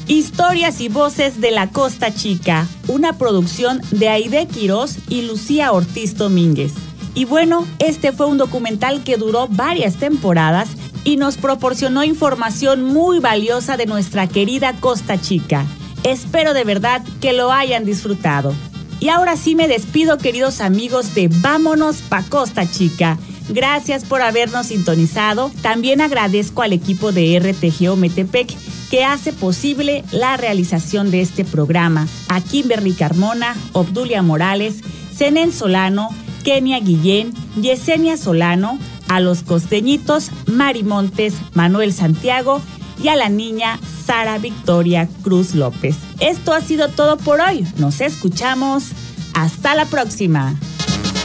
Historias y voces de la Costa Chica, una producción de Aide Quirós y Lucía Ortiz Domínguez. Y bueno, este fue un documental que duró varias temporadas y nos proporcionó información muy valiosa de nuestra querida Costa Chica. Espero de verdad que lo hayan disfrutado. Y ahora sí me despido, queridos amigos de Vámonos pa' Costa Chica. Gracias por habernos sintonizado. También agradezco al equipo de RTGO Metepec que hace posible la realización de este programa. A Kimberly Carmona, Obdulia Morales, Zenén Solano, Kenia Guillén, Yesenia Solano, a los costeñitos Mari Montes, Manuel Santiago y a la niña Sara Victoria Cruz López. Esto ha sido todo por hoy. Nos escuchamos. Hasta la próxima.